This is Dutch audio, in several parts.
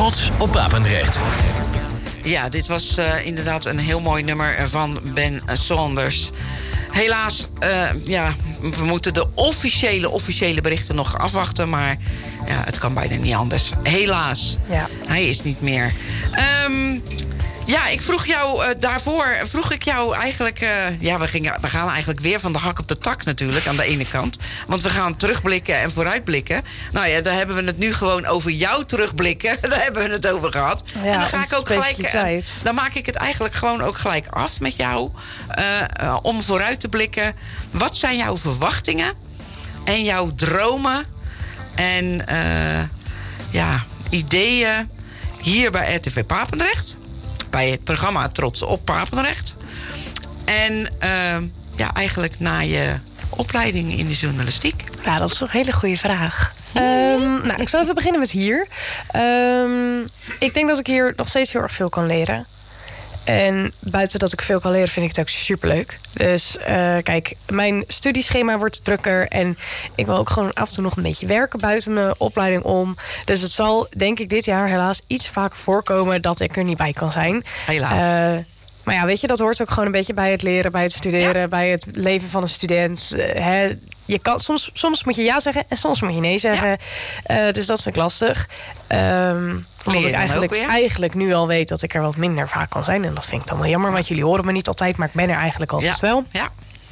Trots op Papendrecht. Ja, dit was inderdaad een heel mooi nummer van Ben Saunders. Helaas, we moeten de officiële berichten nog afwachten. Maar ja, het kan bijna niet anders. Helaas. Ja. Hij is niet meer. Ik vroeg jou eigenlijk... we gaan eigenlijk weer van de hak op de tak natuurlijk aan de ene kant. Want we gaan terugblikken en vooruitblikken. Nou ja, daar hebben we het nu gewoon over jou terugblikken. Daar hebben we het over gehad. Ja, en dan ga ik ook gelijk... Dan maak ik het eigenlijk gewoon ook gelijk af met jou. Om vooruit te blikken. Wat zijn jouw verwachtingen? En jouw dromen? En ideeën hier bij RTV Papendrecht? Bij het programma Trots op Papendrecht. En eigenlijk na je opleiding in de journalistiek. Ja, dat is een hele goede vraag. Ik zal even beginnen met hier. Ik denk dat ik hier nog steeds heel erg veel kan leren. En buiten dat ik veel kan leren, vind ik het ook superleuk. Dus kijk, mijn studieschema wordt drukker. En ik wil ook gewoon af en toe nog een beetje werken buiten mijn opleiding om. Dus het zal, denk ik, dit jaar helaas iets vaker voorkomen dat ik er niet bij kan zijn. Helaas. Maar ja, weet je, dat hoort ook gewoon een beetje bij het leren, bij het studeren, bij het leven van een student. Je kan, soms moet je ja zeggen en soms moet je nee zeggen. Ja. Dus dat is ook lastig. Omdat ik eigenlijk nu al weet dat ik er wat minder vaak kan zijn. En dat vind ik dan wel jammer, want jullie horen me niet altijd, maar ik ben er eigenlijk altijd wel. Ja.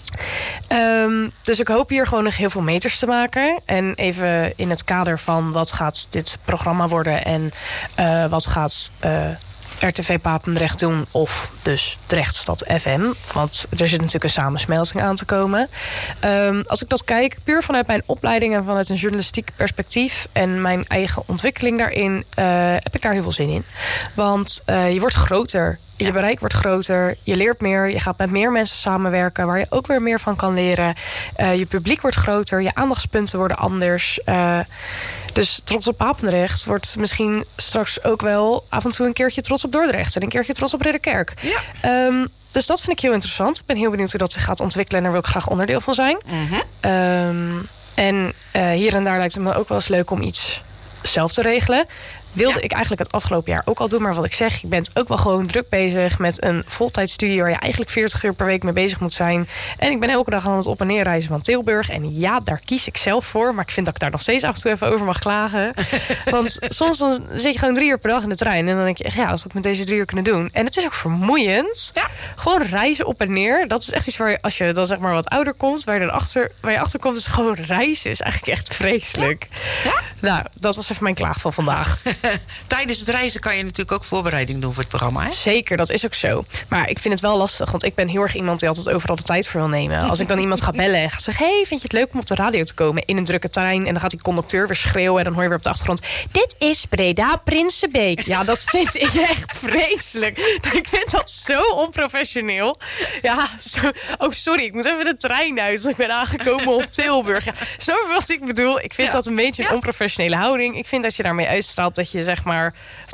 Dus ik hoop hier gewoon nog heel veel meters te maken. En even in het kader van wat gaat dit programma worden en wat gaat RTV Papendrecht doen, of dus Drechtstad FM. Want er zit natuurlijk een samensmelting aan te komen. Als ik dat kijk, puur vanuit mijn opleiding en vanuit een journalistiek perspectief en mijn eigen ontwikkeling daarin, heb ik daar heel veel zin in. Want je wordt groter. Je bereik wordt groter, je leert meer, je gaat met meer mensen samenwerken waar je ook weer meer van kan leren. Je publiek wordt groter, je aandachtspunten worden anders. Dus Trots op Papendrecht wordt misschien straks ook wel af en toe een keertje Trots op Dordrecht en een keertje Trots op Ridderkerk. Ja. Dus dat vind ik heel interessant. Ik ben heel benieuwd hoe dat zich gaat ontwikkelen en daar wil ik graag onderdeel van zijn. Mm-hmm. Hier en daar lijkt het me ook wel eens leuk om iets zelf te regelen. Wilde ik eigenlijk het afgelopen jaar ook al doen. Maar wat ik zeg, je bent ook wel gewoon druk bezig met een voltijdstudie waar je eigenlijk 40 uur per week mee bezig moet zijn. En ik ben elke dag aan het op- en neerreizen van Tilburg. En ja, daar kies ik zelf voor. Maar ik vind dat ik daar nog steeds af en toe even over mag klagen. Want soms dan zit je gewoon 3 uur per dag in de trein. En dan denk je echt, ja, wat had ik met deze 3 uur kunnen doen? En het is ook vermoeiend. Ja. Gewoon reizen op en neer. Dat is echt iets waar je, als je dan zeg maar wat ouder komt, waar je achter komt, is gewoon reizen. Is eigenlijk echt vreselijk. Ja? Ja? Nou, dat was even mijn klaag van vandaag. Tijdens het reizen kan je natuurlijk ook voorbereiding doen voor het programma, hè? Zeker, dat is ook zo. Maar ik vind het wel lastig, want ik ben heel erg iemand die altijd overal de tijd voor wil nemen. Als ik dan iemand ga bellen en ga zeggen, hey, vind je het leuk om op de radio te komen in een drukke trein? En dan gaat die conducteur weer schreeuwen en dan hoor je weer op de achtergrond, dit is Breda Prinsenbeek. Ja, dat vind ik echt vreselijk. Ik vind dat zo onprofessioneel. Ja, oh sorry, ik moet even de trein uit. Ik ben aangekomen op Tilburg. Ja, snap je wat ik bedoel? Ik vind dat een beetje een onprofessionele houding. Ik vind dat je daarmee uitstraalt dat je zeg maar,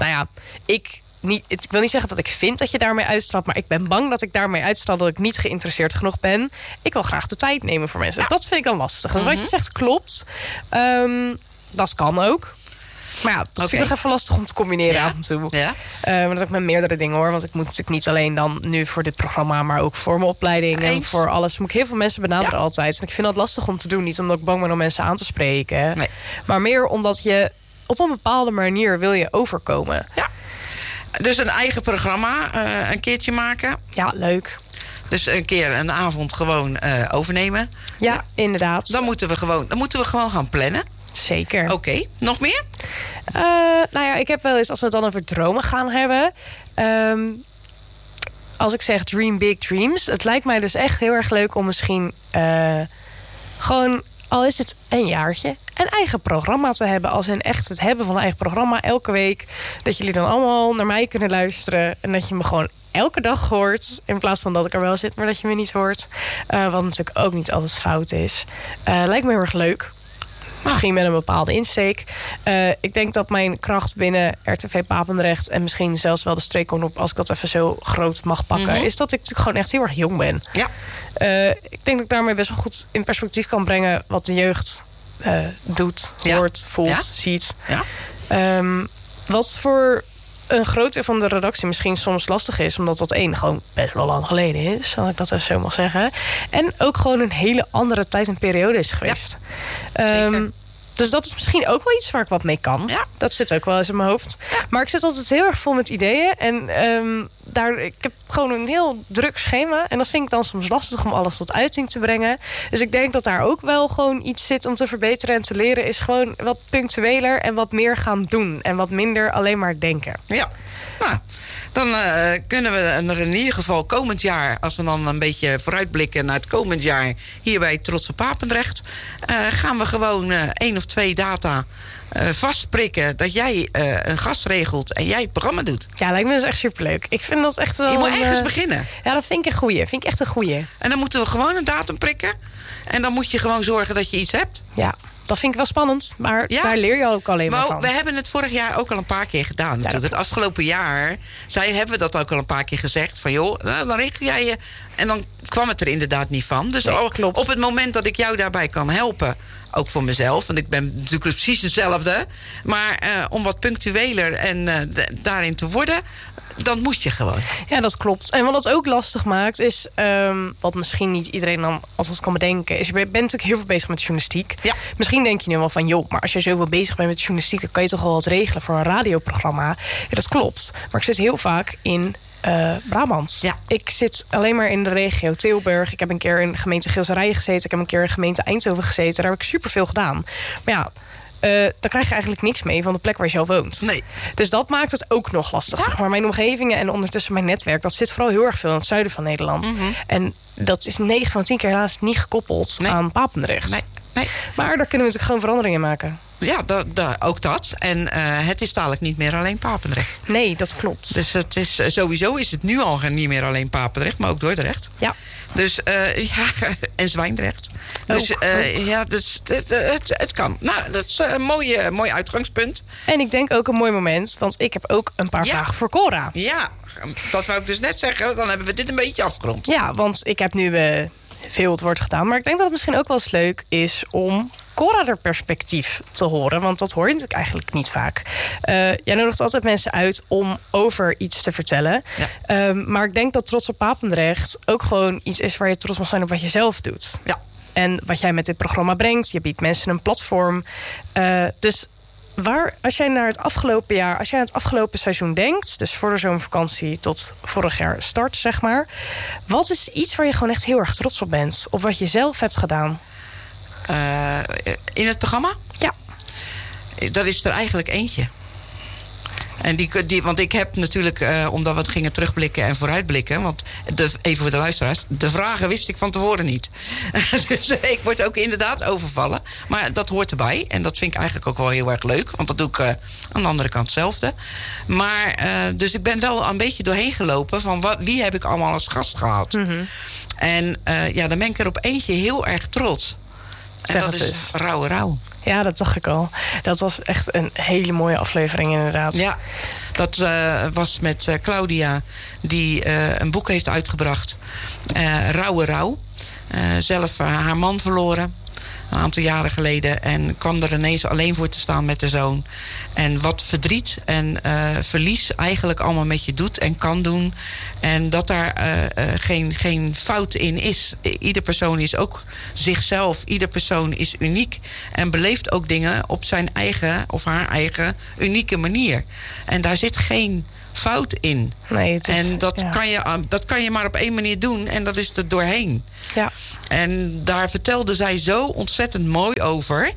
ik wil niet zeggen dat ik vind dat je daarmee uitstraalt, maar ik ben bang dat ik daarmee uitstraal dat ik niet geïnteresseerd genoeg ben. Ik wil graag de tijd nemen voor mensen. Dat vind ik dan lastig. Dus wat je zegt klopt. Dat kan ook. Maar ja, dat vind ik nog even lastig om te combineren af en toe. Ja. Maar dat ook met meerdere dingen hoor. Want ik moet natuurlijk niet alleen dan nu voor dit programma, maar ook voor mijn opleiding en voor alles. Moet ik heel veel mensen benaderen altijd. En ik vind dat lastig om te doen. Niet omdat ik bang ben om mensen aan te spreken. Nee. Maar meer omdat je op een bepaalde manier wil je overkomen. Ja. Dus een eigen programma een keertje maken. Ja, leuk. Dus een keer een avond gewoon overnemen. Ja, inderdaad. Dan moeten we gewoon gaan plannen. Zeker. Oké, nog meer? Ik heb wel eens, als we het dan over dromen gaan hebben. Als ik zeg dream big dreams. Het lijkt mij dus echt heel erg leuk om misschien gewoon, al is het een jaartje, een eigen programma te hebben. Als in echt het hebben van een eigen programma elke week. Dat jullie dan allemaal naar mij kunnen luisteren. En dat je me gewoon elke dag hoort. In plaats van dat ik er wel zit, maar dat je me niet hoort. Wat natuurlijk ook niet altijd fout is. Lijkt me heel erg leuk. Misschien met een bepaalde insteek. Ik denk dat mijn kracht binnen RTV Papendrecht en misschien zelfs wel de streekknop, als ik dat even zo groot mag pakken, is dat ik natuurlijk gewoon echt heel erg jong ben. Ja. Ik denk dat ik daarmee best wel goed in perspectief kan brengen wat de jeugd doet, hoort, voelt, ziet. Ja. Wat voor een groot deel van de redactie misschien soms lastig is, omdat dat gewoon best wel lang geleden is, als ik dat even zo mag zeggen. En ook gewoon een hele andere tijd en periode is geweest. Zeker. Dus dat is misschien ook wel iets waar ik wat mee kan. Ja. Dat zit ook wel eens in mijn hoofd. Ja. Maar ik zit altijd heel erg vol met ideeën. En ik heb gewoon een heel druk schema. En dat vind ik dan soms lastig om alles tot uiting te brengen. Dus ik denk dat daar ook wel gewoon iets zit om te verbeteren en te leren. Is gewoon wat punctueler en wat meer gaan doen. En wat minder alleen maar denken. Ja, nou, dan kunnen we er in ieder geval komend jaar, als we dan een beetje vooruitblikken naar het komend jaar hier bij Trots op Papendrecht, gaan we gewoon 1 of 2 data vastprikken dat jij een gast regelt en jij het programma doet. Ja, lijkt me dus echt superleuk. Ik vind dat echt wel... Je moet ergens beginnen. Ja, dat vind ik een goeie. Vind ik echt een goeie. En dan moeten we gewoon een datum prikken. En dan moet je gewoon zorgen dat je iets hebt. Ja, dat vind ik wel spannend. Maar daar leer je ook alleen maar van. We hebben het vorig jaar ook al een paar keer gedaan natuurlijk. Het afgelopen jaar hebben we dat ook al een paar keer gezegd. Van joh, dan regel jij je. En dan kwam het er inderdaad niet van. Dus klopt. Op het moment dat ik jou daarbij kan helpen, ook voor mezelf, want ik ben natuurlijk precies hetzelfde. Maar om wat punctueler en daarin te worden, dan moet je gewoon. Ja, dat klopt. En wat het ook lastig maakt is, wat misschien niet iedereen dan altijd kan bedenken, is je bent natuurlijk heel veel bezig met journalistiek. Ja. Misschien denk je nu wel van, joh, maar als je zoveel bezig bent met journalistiek, dan kan je toch wel wat regelen voor een radioprogramma. Ja, dat klopt. Maar ik zit heel vaak in Brabant. Ja. Ik zit alleen maar in de regio Tilburg. Ik heb een keer in gemeente Geelserijen gezeten. Ik heb een keer in gemeente Eindhoven gezeten. Daar heb ik superveel gedaan. Maar ja, dan krijg je eigenlijk niks mee van de plek waar je zelf woont. Nee. Dus dat maakt het ook nog lastig. Ja. Zeg maar mijn omgevingen en ondertussen mijn netwerk, dat zit vooral heel erg veel in het zuiden van Nederland. Mm-hmm. En dat is 9 van 10 keer helaas niet gekoppeld aan Papendrecht. Nee. Maar daar kunnen we natuurlijk gewoon veranderingen in maken. Ja, ook dat. En het is dadelijk niet meer alleen Papendrecht. Nee, dat klopt. Dus het is, sowieso is het nu al niet meer alleen Papendrecht, maar ook Dordrecht. Ja. Dus en Zwijndrecht. Dus het kan. Nou, dat is een mooi uitgangspunt. En ik denk ook een mooi moment, want ik heb ook een paar vragen voor Cora. Ja, dat wou ik dus net zeggen. Dan hebben we dit een beetje afgerond. Ja, want ik heb nu veel het woord gedaan. Maar ik denk dat het misschien ook wel eens leuk is om Cora haar perspectief te horen. Want dat hoor je natuurlijk eigenlijk niet vaak. Jij nodigt altijd mensen uit om over iets te vertellen. Ja. Maar ik denk dat Trots op Papendrecht ook gewoon iets is waar je trots mag zijn op wat je zelf doet. Ja. En wat jij met dit programma brengt. Je biedt mensen een platform. Dus als jij naar het afgelopen jaar, als jij aan het afgelopen seizoen denkt, dus voor de zomervakantie tot vorig jaar start, zeg maar. Wat is iets waar je gewoon echt heel erg trots op bent? Of wat je zelf hebt gedaan? In het programma? Ja. Dat is er eigenlijk eentje. En want ik heb natuurlijk, omdat we het gingen terugblikken en vooruitblikken, want even voor de luisteraars, de vragen wist ik van tevoren niet. Dus ik word ook inderdaad overvallen. Maar dat hoort erbij. En dat vind ik eigenlijk ook wel heel erg leuk. Want dat doe ik aan de andere kant hetzelfde. Maar, dus ik ben wel een beetje doorheen gelopen van wie heb ik allemaal als gast gehad. Mm-hmm. En dan ben ik er op eentje heel erg trots. En dat is Rauwe Rauw. Ja, dat dacht ik al. Dat was echt een hele mooie aflevering inderdaad. Ja, dat was met Claudia, die een boek heeft uitgebracht. Rauwe Rauw. Zelf haar man verloren. Een aantal jaren geleden. En kwam er ineens alleen voor te staan met de zoon. En wat verdriet en verlies eigenlijk allemaal met je doet en kan doen. En dat daar geen fout in is. Ieder persoon is ook zichzelf. Ieder persoon is uniek. En beleeft ook dingen op zijn eigen of haar eigen unieke manier. En daar zit geen fout in. Nee, het is, en dat kan je maar op één manier doen. En dat is er doorheen. Ja. En daar vertelde zij zo ontzettend mooi over.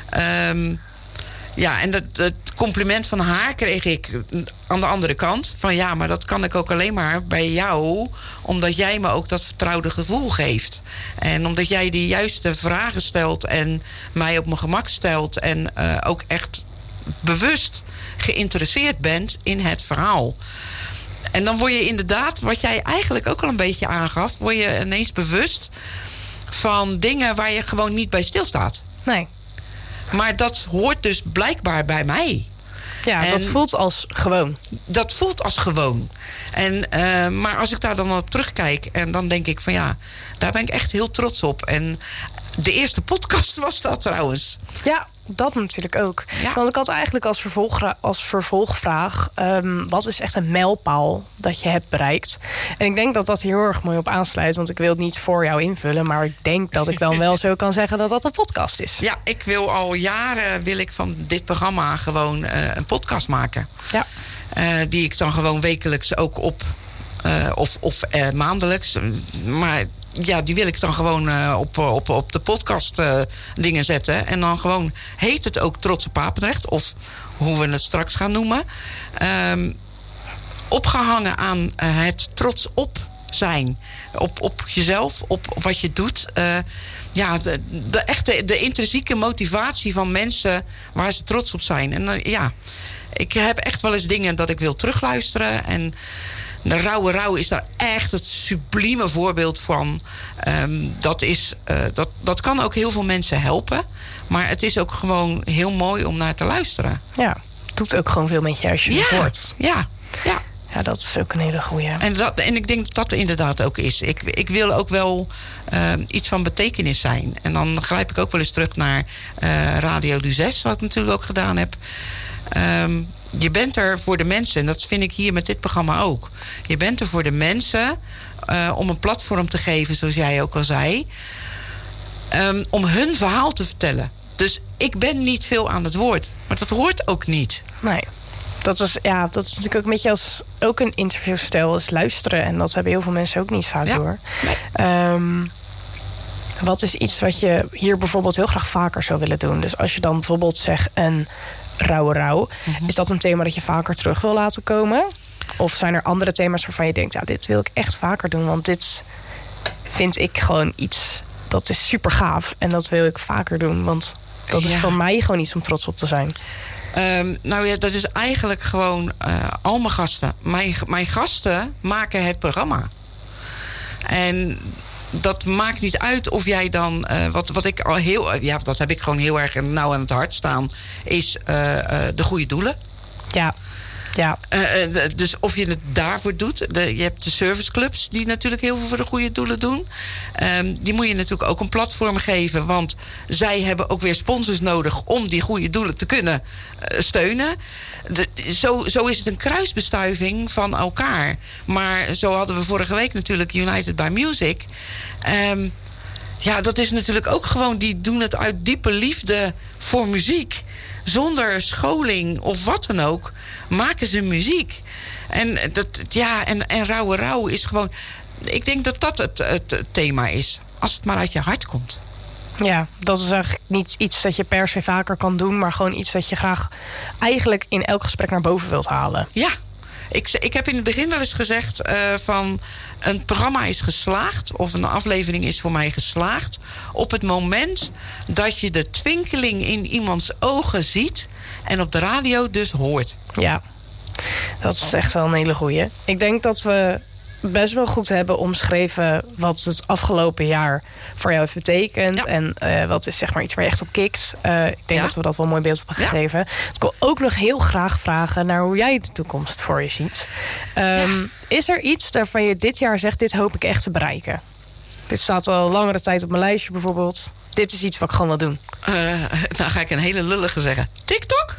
En het compliment van haar kreeg ik aan de andere kant. Van ja, maar dat kan ik ook alleen maar bij jou. Omdat jij me ook dat vertrouwde gevoel geeft. En omdat jij de juiste vragen stelt. En mij op mijn gemak stelt. En ook echt bewust geïnteresseerd bent in het verhaal. En dan word je inderdaad, wat jij eigenlijk ook al een beetje aangaf, word je ineens bewust van dingen waar je gewoon niet bij stilstaat. Nee. Maar dat hoort dus blijkbaar bij mij. Ja, dat voelt als gewoon. Dat voelt als gewoon. Maar als ik daar dan op terugkijk en dan denk ik van ja, daar ben ik echt heel trots op. En De eerste podcast was dat trouwens. Ja, dat natuurlijk ook. Ja. Want ik had eigenlijk als vervolgvraag... wat is echt een mijlpaal dat je hebt bereikt? En ik denk dat dat hier heel erg mooi op aansluit. Want ik wil het niet voor jou invullen. Maar ik denk dat ik dan wel zo kan zeggen dat dat een podcast is. Ja, ik wil al jaren van dit programma gewoon een podcast maken. Ja. Die ik dan gewoon wekelijks ook op... of maandelijks. Maar ja, die wil ik dan gewoon op de podcast dingen zetten. En dan gewoon heet het ook Trotse Papendrecht. Of hoe we het straks gaan noemen. Opgehangen aan het trots op zijn. Op jezelf, op wat je doet. De intrinsieke motivatie van mensen waar ze trots op zijn. En ik heb echt wel eens dingen dat ik wil terugluisteren. En de Rauwe Rauw is daar echt het sublieme voorbeeld van. Dat kan ook heel veel mensen helpen. Maar het is ook gewoon heel mooi om naar te luisteren. Ja, het doet ook gewoon veel met je als je het hoort. Ja. Ja, dat is ook een hele goeie. En ik denk dat dat inderdaad ook is. Ik wil ook wel iets van betekenis zijn. En dan grijp ik ook wel eens terug naar Radio du 6, wat ik natuurlijk ook gedaan heb. Je bent er voor de mensen. En dat vind ik hier met dit programma ook. Je bent er voor de mensen om een platform te geven, zoals jij ook al zei. Om hun verhaal te vertellen. Dus ik ben niet veel aan het woord. Maar dat hoort ook niet. Nee. Dat is natuurlijk ook een beetje als ook een interviewstijl is luisteren. En dat hebben heel veel mensen ook niet vaak door. Nee. Wat is iets wat je hier bijvoorbeeld heel graag vaker zou willen doen? Dus als je dan bijvoorbeeld zegt een Rauwe Rauw. Is dat een thema dat je vaker terug wil laten komen? Of zijn er andere thema's waarvan je denkt... dit wil ik echt vaker doen, want dit vind ik gewoon iets... dat is super gaaf en dat wil ik vaker doen. Want dat is voor mij gewoon iets om trots op te zijn. Dat is eigenlijk gewoon al mijn gasten. Mijn gasten maken het programma. En dat maakt niet uit of jij dan... wat ik al dat heb ik gewoon heel erg nauw aan het hart staan... is de goede doelen. Ja. Dus of je het daarvoor doet. Je hebt de serviceclubs die natuurlijk heel veel voor de goede doelen doen. Die moet je natuurlijk ook een platform geven. Want zij hebben ook weer sponsors nodig om die goede doelen te kunnen steunen. Zo is het een kruisbestuiving van elkaar. Maar zo hadden we vorige week natuurlijk United by Music. Dat is natuurlijk ook gewoon... die doen het uit diepe liefde voor muziek. Zonder scholing of wat dan ook... maken ze muziek. En Rauwe Rauw is gewoon... Ik denk dat dat het thema is. Als het maar uit je hart komt. Ja, dat is eigenlijk niet iets dat je per se vaker kan doen... maar gewoon iets dat je graag eigenlijk in elk gesprek naar boven wilt halen. Ja, ik heb in het begin wel eens gezegd van... een programma is geslaagd, of een aflevering is voor mij geslaagd... op het moment dat je de twinkeling in iemands ogen ziet... en op de radio dus hoort. Ja, dat is echt wel een hele goeie. Ik denk dat we best wel goed hebben omschreven... wat het afgelopen jaar voor jou heeft betekend. Ja. En wat is zeg maar iets waar je echt op kikt. Ik denk dat we dat wel een mooi beeld hebben gegeven. Ik wil ook nog heel graag vragen naar hoe jij de toekomst voor je ziet. Is er iets waarvan je dit jaar zegt... dit hoop ik echt te bereiken? Dit staat al langere tijd op mijn lijstje bijvoorbeeld. Dit is iets wat ik gewoon wil doen. Nou ga ik een hele lullige zeggen. TikTok?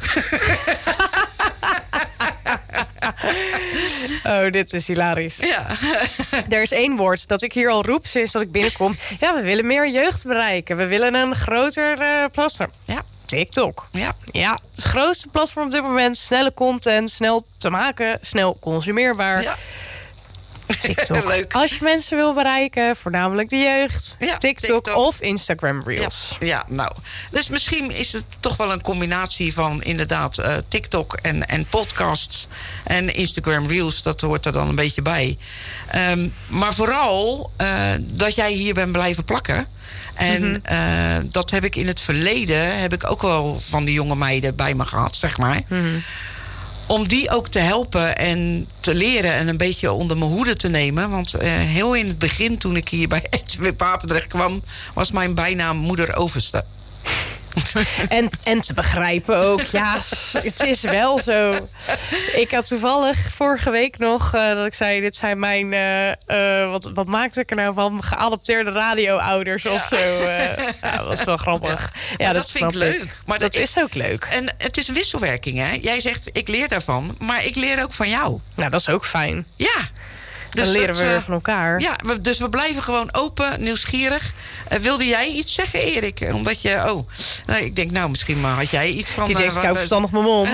Oh, dit is hilarisch. Ja. Er is één woord dat ik hier al roep sinds dat ik binnenkom. Ja, we willen meer jeugd bereiken. We willen een groter platform. Ja. TikTok. Ja. Het grootste platform op dit moment. Snelle content, snel te maken, snel consumeerbaar. Ja. TikTok. Leuk. Als je mensen wil bereiken, voornamelijk de jeugd. Ja, TikTok of Instagram Reels. Ja, nou. Dus misschien is het toch wel een combinatie van inderdaad TikTok en podcasts en Instagram Reels. Dat hoort er dan een beetje bij. Maar vooral dat jij hier bent blijven plakken. En dat heb ik in het verleden ook wel van die jonge meiden bij me gehad, zeg maar. Om die ook te helpen en te leren en een beetje onder mijn hoede te nemen. Want heel in het begin, toen ik hier bij ETW Papendrecht kwam... was mijn bijnaam Moeder Overste. En te begrijpen ook. Ja, het is wel zo. Ik had toevallig vorige week nog dat ik zei... dit zijn mijn, wat maakte ik er nou van? Geadopteerde radioouders of zo. Dat was wel grappig. Ja, dat vind ik leuk. Maar dat is ook leuk. En het is wisselwerking, hè? Jij zegt, ik leer daarvan, maar ik leer ook van jou. Nou, dat is ook fijn. Ja. Dus dan leren we weer van elkaar. Ja, dus we blijven gewoon open, nieuwsgierig. Wilde jij iets zeggen, Erik? Omdat je... nou, ik denk, misschien had jij iets van... Die denkt, ik hou verstandig mijn mond.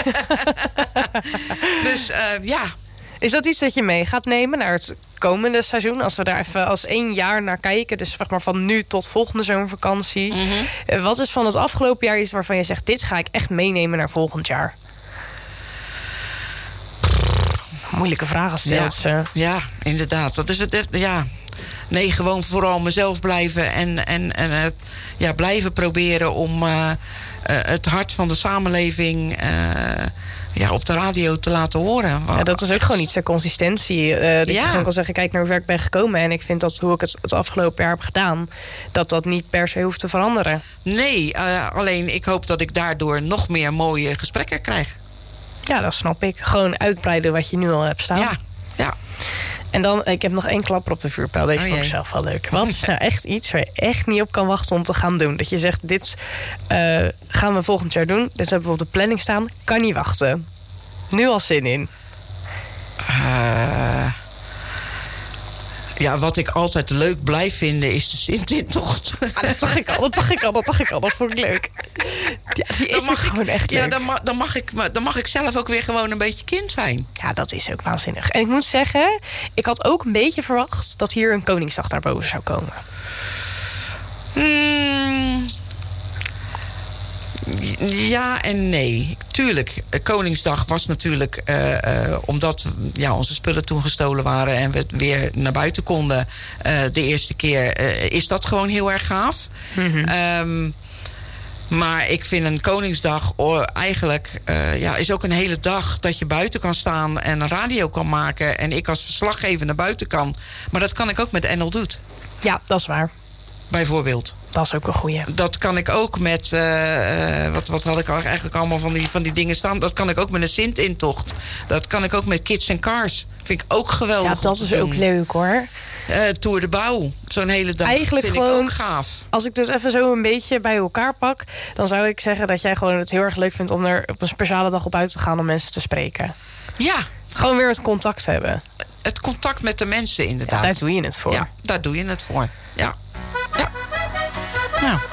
Dus ja. Is dat iets dat je mee gaat nemen naar het komende seizoen? Als we daar even als 1 jaar naar kijken. Dus zeg maar van nu tot volgende zomervakantie. Mm-hmm. Wat is van het afgelopen jaar iets waarvan je zegt... dit ga ik echt meenemen naar volgend jaar? Moeilijke vragen stelt ze. Ja, inderdaad. Dat is het. Ja. Nee, gewoon vooral mezelf blijven en blijven proberen om het hart van de samenleving op de radio te laten horen. Ja, dat is ook gewoon iets, consistentie. Dat je gewoon kan zeggen, kijk naar hoe ver ik ben gekomen. En ik vind dat hoe ik het afgelopen jaar heb gedaan... dat niet per se hoeft te veranderen. Nee, alleen ik hoop dat ik daardoor nog meer mooie gesprekken krijg. Ja, dat snap ik. Gewoon uitbreiden wat je nu al hebt staan. Ja. En dan, ik heb nog 1 klapper op de vuurpijl. Deze vond ik zelf wel leuk. Wat is nou echt iets waar je echt niet op kan wachten om te gaan doen? Dat je zegt, dit gaan we volgend jaar doen. Dit hebben we op de planning staan. Kan niet wachten. Nu al zin in. Ja, wat ik altijd leuk blijf vinden is de Sint-intocht. Dat dacht ik al. Dat vond ik leuk. Ja, die is gewoon echt leuk. Ja, dan mag ik zelf ook weer gewoon een beetje kind zijn. Ja, dat is ook waanzinnig. En ik moet zeggen, ik had ook een beetje verwacht... dat hier een Koningsdag naar boven zou komen. Ja en nee. Tuurlijk, Koningsdag was natuurlijk... omdat onze spullen toen gestolen waren... en we weer naar buiten konden de eerste keer... is dat gewoon heel erg gaaf. Mm-hmm. Maar ik vind een Koningsdag eigenlijk... is ook een hele dag dat je buiten kan staan... en een radio kan maken... en ik als verslaggever naar buiten kan. Maar dat kan ik ook met NL Doet. Ja, dat is waar. Bijvoorbeeld. Dat is ook een goeie. Dat kan ik ook met... wat had ik eigenlijk allemaal van die dingen staan? Dat kan ik ook met een Sint-intocht. Dat kan ik ook met Kids and Cars. Vind ik ook geweldig. Ja, dat is ook leuk hoor. Tour de Bouw. Zo'n hele dag eigenlijk vind gewoon, ik ook gaaf. Als ik dit even zo een beetje bij elkaar pak... dan zou ik zeggen dat jij gewoon het heel erg leuk vindt... om er op een speciale dag op uit te gaan om mensen te spreken. Ja. Gewoon weer het contact hebben. Het contact met de mensen inderdaad. Ja, daar doe je het voor. Ja, daar doe je het voor. Ja. Nou.